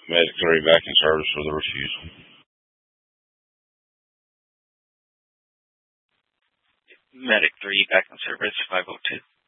Medic 3 back in service for the refusal. Medic 3 back in service, 502.